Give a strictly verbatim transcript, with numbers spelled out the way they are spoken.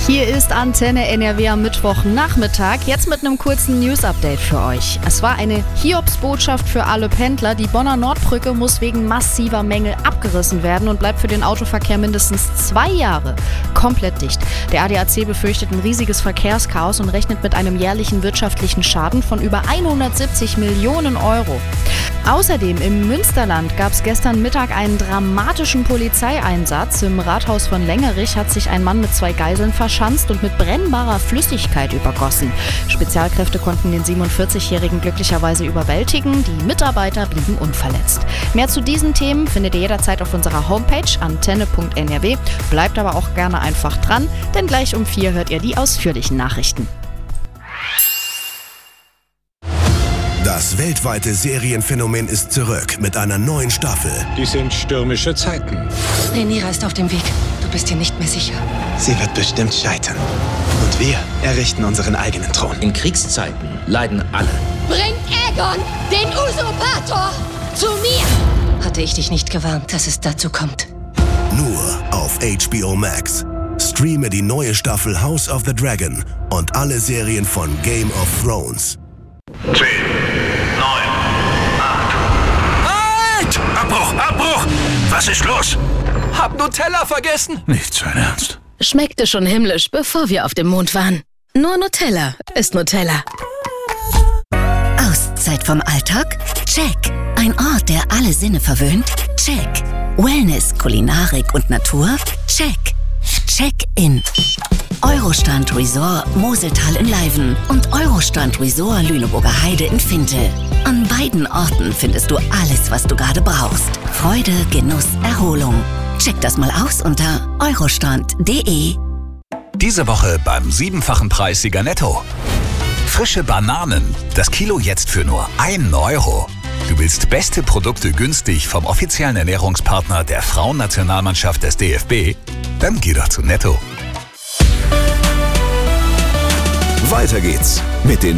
Hier ist Antenne N R W am Mittwochnachmittag, jetzt mit einem kurzen News-Update für euch. Es war eine Hiobsbotschaft für alle Pendler. Die Bonner Nordbrücke muss wegen massiver Mängel abgerissen werden und bleibt für den Autoverkehr mindestens zwei Jahre komplett dicht. Der A D A C befürchtet ein riesiges Verkehrschaos und rechnet mit einem jährlichen wirtschaftlichen Schaden von über hundertsiebzig Millionen Euro. Außerdem im Münsterland gab es gestern Mittag einen dramatischen Polizeieinsatz. Im Rathaus von Längerich hat sich ein Mann mit zwei Geiseln verschanzt und mit brennbarer Flüssigkeit übergossen. Spezialkräfte konnten den siebenundvierzigjährigen glücklicherweise überwältigen. Die Mitarbeiter blieben unverletzt. Mehr zu diesen Themen findet ihr jederzeit auf unserer Homepage antenne punkt n r w. Bleibt aber auch gerne einfach dran, denn gleich um vier hört ihr die ausführlichen Nachrichten. Das weltweite Serienphänomen ist zurück mit einer neuen Staffel. Dies sind stürmische Zeiten. Rhaenyra ist auf dem Weg. Du bist dir nicht mehr sicher. Sie wird bestimmt scheitern. Und wir errichten unseren eigenen Thron. In Kriegszeiten leiden alle. Bringt Aegon, den Usurpator, zu mir! Hatte ich dich nicht gewarnt, dass es dazu kommt? Nur auf H B O Max. Streame die neue Staffel House of the Dragon und alle Serien von Game of Thrones. zehn, neun, acht. Halt! Abbruch! Abbruch! Was ist los? Hab Nutella vergessen! Nicht sein Ernst. Schmeckte schon himmlisch, bevor wir auf dem Mond waren. Nur Nutella ist Nutella. Auszeit vom Alltag? Check. Ein Ort, der alle Sinne verwöhnt? Check. Wellness, Kulinarik und Natur? Check. Check-in. Eurostrand Resort Moseltal in Leiven und Eurostrand Resort Lüneburger Heide in Fintel. An beiden Orten findest du alles, was du gerade brauchst. Freude, Genuss, Erholung. Check das mal aus unter eurostrand punkt de. Diese Woche beim siebenfachen Preis Sieger Netto. Frische Bananen. Das Kilo jetzt für nur einen Euro. Du willst beste Produkte günstig vom offiziellen Ernährungspartner der Frauennationalmannschaft des D F B? Dann geh doch zu Netto. Weiter geht's mit den